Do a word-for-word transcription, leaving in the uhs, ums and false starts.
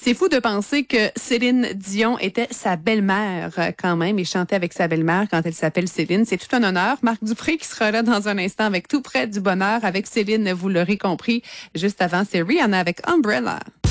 C'est fou de penser que Céline Dion était sa belle-mère euh, quand même et chantait avec sa belle-mère quand elle s'appelle Céline. C'est tout un honneur. Marc Dupré qui sera là dans un instant avec Tout près du bonheur avec Céline, vous l'aurez compris. Juste avant, c'est Rihanna avec Umbrella.